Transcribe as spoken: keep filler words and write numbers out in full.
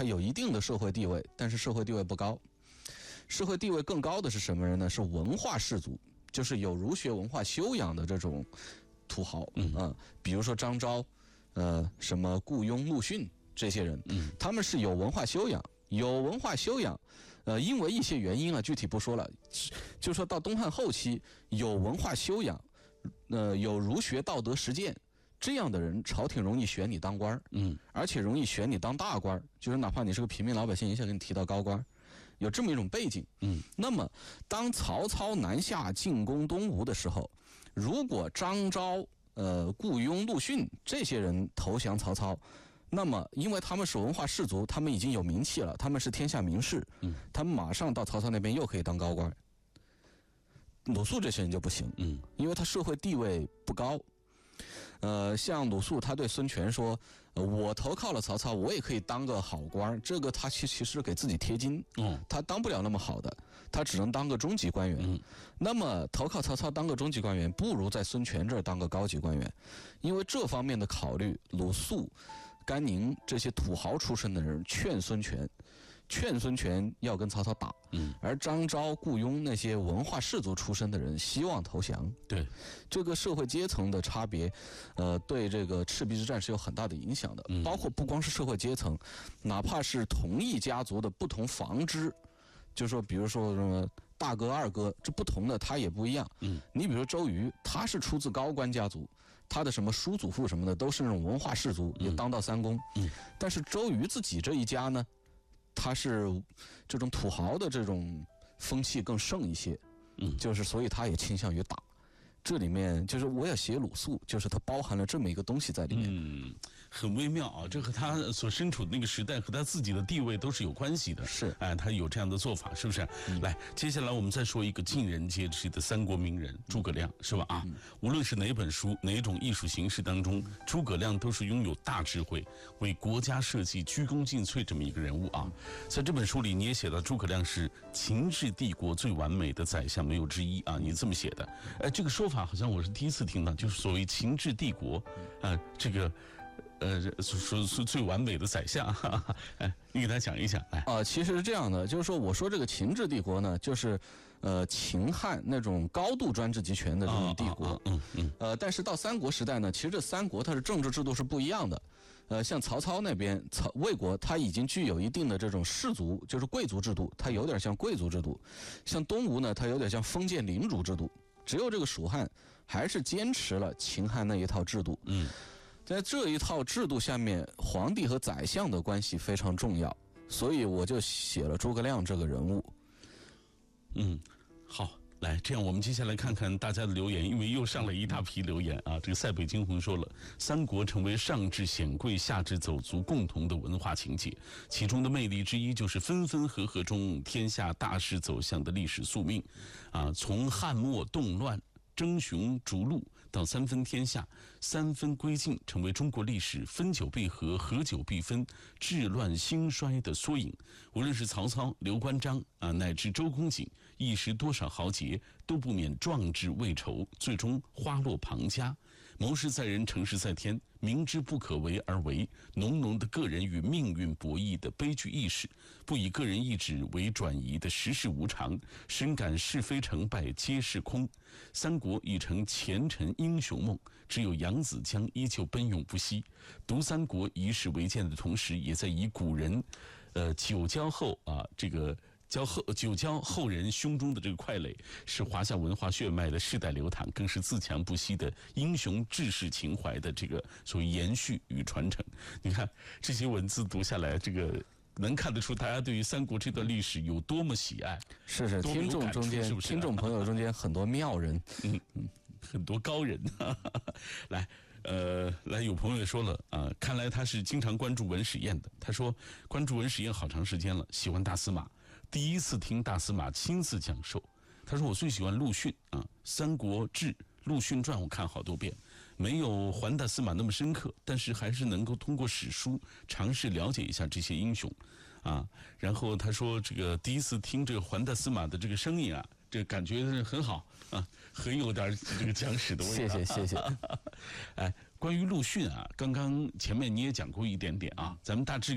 有一定的社会地位，但是社会地位不高。社会地位更高的是什么人呢？是文化士族，就是有儒学文化修养的这种土豪。嗯啊，比如说张昭，呃，什么顾雍、陆逊这些人，嗯，他们是有文化修养，有文化修养。呃，因为一些原因啊，具体不说了。就说到东汉后期，有文化修养，呃，有儒学道德实践。这样的人，朝廷容易选你当官，嗯，而且容易选你当大官，就是哪怕你是个平民老百姓，一下给你提到高官，有这么一种背景，嗯。那么，当曹操南下进攻东吴的时候，如果张昭、呃顾雍、陆逊这些人投降曹操，那么因为他们是文化士族，他们已经有名气了，他们是天下名士，嗯，他们马上到曹操那边又可以当高官。鲁肃这些人就不行，嗯，因为他社会地位不高。呃，像鲁肃，他对孙权说：“呃，我投靠了曹操，我也可以当个好官。”这个他其其实给自己贴金，嗯，他当不了那么好的，他只能当个中级官员。嗯，那么投靠曹操当个中级官员，不如在孙权这儿当个高级官员，因为这方面的考虑，鲁肃、甘宁这些土豪出身的人劝孙权。劝孙权要跟曹操打，嗯，而张昭、顾雍那些文化士族出身的人希望投降。对，这个社会阶层的差别，呃，对这个赤壁之战是有很大的影响的。嗯，包括不光是社会阶层，哪怕是同一家族的不同房支，就说比如说什么大哥、二哥，这不同的他也不一样。嗯，你比如说周瑜，他是出自高官家族，他的什么叔祖父什么的都是那种文化士族，也当到三公。嗯，但是周瑜自己这一家呢？他是这种土豪的这种风气更盛一些，嗯，就是所以他也倾向于打。这里面就是我要写鲁肃，就是它包含了这么一个东西在里面。 嗯，很微妙啊，这和他所身处的那个时代和他自己的地位都是有关系的。 是， 哎，他有这样的做法，是不是？嗯、来，接下来我们再说一个尽人皆知的三国名人诸葛亮，是吧？啊，嗯、无论是哪本书、哪种艺术形式当中，诸葛亮都是拥有大智慧、为国家社稷鞠躬尽瘁这么一个人物啊。在这本书里，你也写到诸葛亮是秦制帝国最完美的宰相，没有之一啊，你这么写的。哎，这个说法好像我是第一次听到，就是所谓秦制帝国，啊、呃，这个，呃，说是最完美的宰相，哈哈，哎，你给他讲一讲，来啊、呃，其实是这样的，就是说，我说这个秦制帝国呢，就是呃秦汉那种高度专制集权的这种帝国，嗯嗯，呃，但是到三国时代呢，其实这三国它的政治制度是不一样的。呃，像曹操那边，曹魏国他已经具有一定的这种氏族，就是贵族制度，它有点像贵族制度；像东吴呢，它有点像封建领主制度。只有这个蜀汉还是坚持了秦汉那一套制度。嗯，在这一套制度下面，皇帝和宰相的关系非常重要，所以我就写了诸葛亮这个人物。 嗯，好。来，这样我们接下来看看大家的留言，因为又上了一大批留言啊。这个塞北惊鸿说了，三国成为上至显贵下至走卒共同的文化情节，其中的魅力之一就是分分合合中天下大势走向的历史宿命啊。从汉末动乱争雄逐鹿到三分天下，三分归尽，成为中国历史分久必合、合久必分、治乱兴衰的缩影。无论是曹操、刘关张啊，乃至周公瑾，一时多少豪杰，都不免壮志未酬，最终花落庞家。谋事在人，成事在天，明知不可为而为，浓浓的个人与命运博弈的悲剧意识，不以个人意志为转移的世事无常，深感是非成败皆是空。三国已成前尘英雄梦，只有杨子江依旧奔涌不息。读三国以史为鉴的同时，也在以古人，呃，久交后啊，这个。教后久教后人胸中的这个快垒，是华夏文化血脉的世代流淌，更是自强不息的英雄志士情怀的这个所谓延续与传承。你看这些文字读下来，这个能看得出大家对于三国这段历史有多么喜爱。 是是，听众中间，是不是听众朋友中间很多妙人， 嗯嗯，很多高人。来。呃，来，有朋友也说了啊、呃，看来他是经常关注文史宴的。他说关注文史宴好长时间了，喜欢大司马，第一次听大司马亲自讲授。他说我最喜欢陆逊啊，《三国志》《陆逊传》我看好多遍，没有还大司马那么深刻，但是还是能够通过史书尝试了解一下这些英雄啊。然后他说这个第一次听这个还大司马的这个声音啊，这个感觉很好啊，很有点这个讲史的味道。 谢谢谢谢。 哎，关于陆逊啊，刚刚前面你也讲过一点点啊，咱们大致